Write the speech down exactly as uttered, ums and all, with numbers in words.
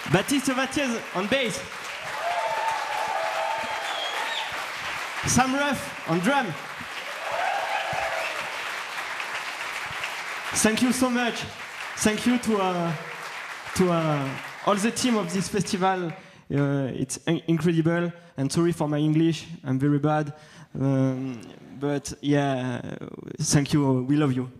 Baptiste Vattiez on bass. Sam Ruff on drum. Thank you so much. Thank you to, uh, to uh, all the team of this festival. Uh, it's incredible. And sorry for my English, I'm very bad. Um, but yeah, thank you. We love you.